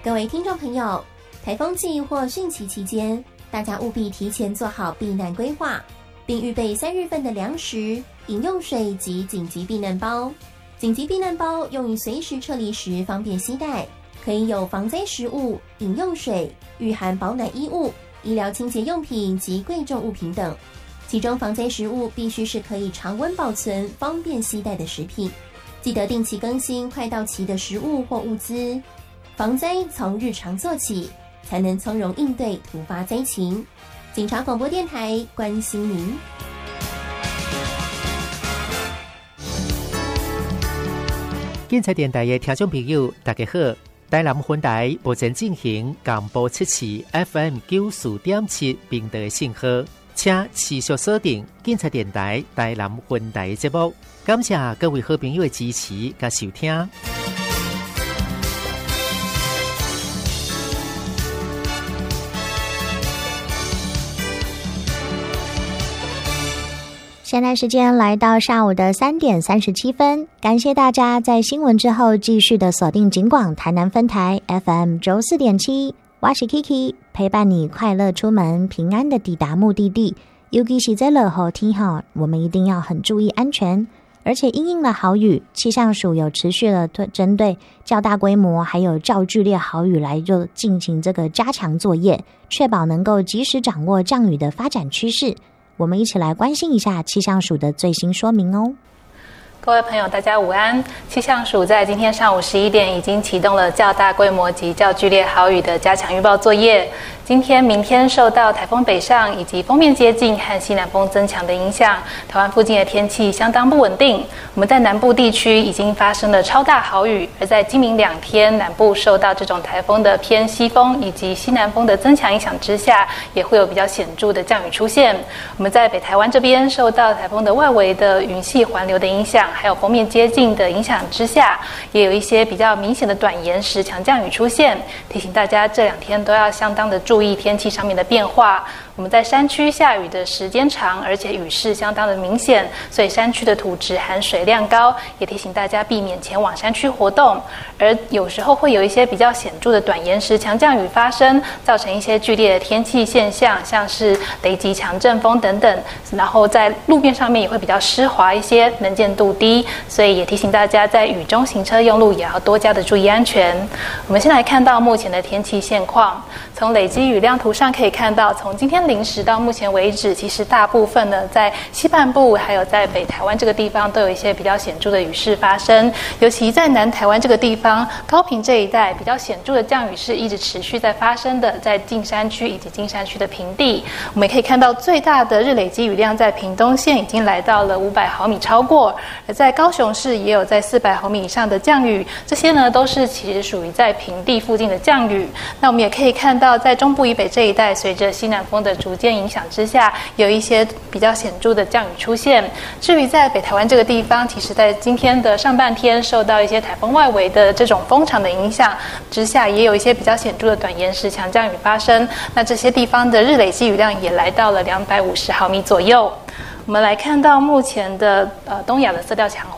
各位听众朋友，台风季或汛期期间，大家务必提前做好避难规划，并预备3月份的粮食、饮用水及紧急避难包。紧急避难包用于随时撤离时方便携带，可以有防灾食物、饮用水、御寒保暖衣物、医疗清洁用品及贵重物品等。其中防灾食物必须是可以常温保存、方便携带的食品，记得定期更新快到期的食物或物资。防灾从日常做起，才能从容应对突发灾情。警察广播电台关心您。 警察电台的听众朋友，大家好！台南分台目前进行广播测试 FM 94.7频道的信号，请持续锁定警察电台台南分台的节目。感谢各位好朋友的支持和收听。 现在时间来到下午的3点37分，感谢大家在新闻之后继续的锁定警广台南分台 FM 94.7，我是 Kiki， 陪伴你快乐出门，平安的抵达目的地。尤其是在热后天后，我们一定要很注意安全。而且因应了豪雨，气象署有持续的针对较大规模还有较剧烈豪雨来就进行这个加强作业，确保能够及时掌握降雨的发展趋势。我们一起来关心一下气象署的最新说明哦。 各位朋友，大家午安。气象署在今天上午11点已经启动了较大规模及较剧烈豪雨的加强预报作业。今天、明天受到台风北上以及锋面接近和西南风增强的影响，台湾附近的天气相当不稳定。我们在南部地区已经发生了超大豪雨，而在今明2天，南部受到这种台风的偏西风以及西南风的增强影响之下，也会有比较显著的降雨出现。我们在北台湾这边受到台风的外围的云系环流的影响，还有锋面接近的影响之下，也有一些比较明显的短延时强降雨出现。提醒大家这2天都要相当的注意天气上面的变化。我们在山区下雨的时间长，而且雨势相当的明显，所以山区的土质含水量高，也提醒大家避免前往山区活动。而有时候会有一些比较显著的短延时强降雨发生，造成一些剧烈的天气现象，像是雷击、强阵风等等。然后在路面上面也会比较湿滑一些，能见度低，所以也提醒大家在雨中行车用路也要多加的注意安全。我们先来看到目前的天气现况，从累积雨量图上可以看到，从今天0时到目前为止，其实大部分呢在西半部还有在北台湾这个地方都有一些比较显著的雨势发生，尤其在南台湾这个地方，高屏这一带比较显著的降雨是一直持续在发生的，在近山区以及近山区的平地，我们也可以看到最大的日累积雨量在屏东县已经来到了500毫米超过，而在高雄市也有在400毫米以上的降雨，这些呢都是其实属于在平地附近的降雨。那我们也可以看到在中部以北这一带，随着西南风的逐渐影响之下，有一些比较显著的降雨出现。至于在北台湾这个地方，其实在今天的上半天受到一些台风外围的这种风场的影响之下，也有一些比较显著的短延时强降雨发生。那这些地方的日累积雨量也来到了250毫米左右。我们来看到目前的东亚的色调强